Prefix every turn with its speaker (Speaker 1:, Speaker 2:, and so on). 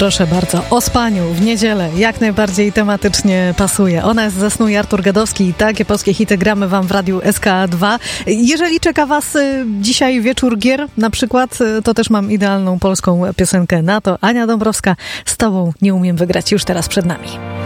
Speaker 1: Proszę bardzo, o spaniu w niedzielę jak najbardziej tematycznie pasuje. Ona jest ze Snu i Artur Gadowski i takie polskie hity gramy wam w Radiu SK2. Jeżeli czeka was dzisiaj wieczór gier na przykład, to też mam idealną polską piosenkę na to. Ania Dąbrowska, z tobą nie umiem wygrać, już teraz przed nami.